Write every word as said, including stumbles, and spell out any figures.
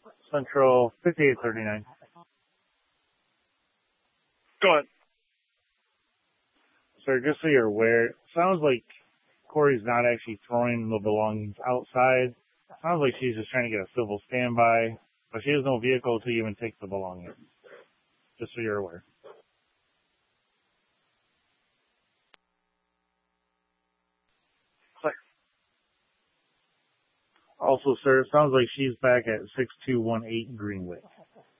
Central fifty-eight thirty-nine. Go ahead. Sir, just so you're aware, it sounds like Corey's not actually throwing the belongings outside. It sounds like she's just trying to get a civil standby, but she has no vehicle to even take the belongings. Just so you're aware. Clear. Also, sir, it sounds like she's back at six two one eight Greenway.